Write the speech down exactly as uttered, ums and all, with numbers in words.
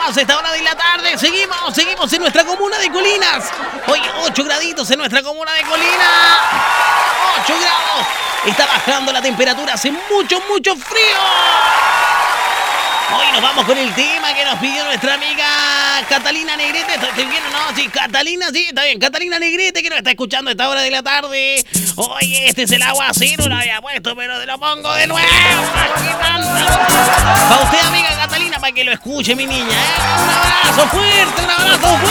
seguimos a esta hora de la tarde. Seguimos, seguimos en nuestra comuna de Colinas. Hoy ocho graditos en nuestra comuna de Colinas. ocho grados. Está bajando la temperatura, hace mucho, mucho frío. Hoy nos vamos con el tema que nos pidió nuestra amiga Catalina Negrete. ¿Estoy bien o no? Sí, Catalina, sí, está bien. Catalina Negrete que nos está escuchando a esta hora de la tarde. Oye, este es el aguacero, lo había puesto, pero te lo pongo de nuevo. Para usted, amiga Catalina, para que lo escuche, mi niña, ¿eh? Un abrazo fuerte, un abrazo fuerte.